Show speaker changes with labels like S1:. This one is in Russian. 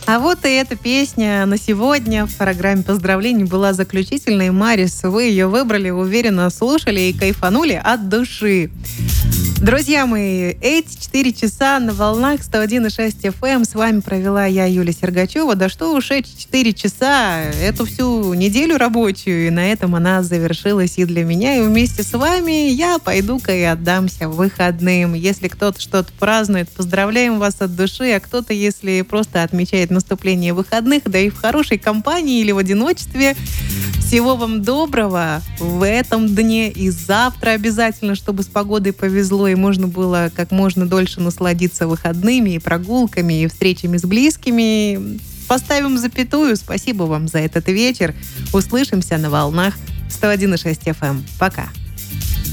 S1: А вот и эта песня на сегодня в программе поздравлений была заключительной. Марис, вы ее выбрали, уверенно слушали и кайфанули от души. Друзья мои, эти 4 часа на волнах 101,6 FM с вами провела я, Юлия Сергачева. Да что уж эти 4 часа, эту всю неделю рабочую, и на этом она завершилась и для меня, и вместе с вами я пойду-ка и отдамся выходным. Если кто-то что-то празднует, поздравляем вас от души, а кто-то, если просто отмечает наступление выходных, да и в хорошей компании или в одиночестве, всего вам доброго в этом дне и завтра обязательно, чтобы с погодой повезло и можно было как можно дольше насладиться выходными и прогулками, и встречами с близкими. Поставим запятую. Спасибо вам за этот вечер. Услышимся на волнах 101,6 FM. Пока.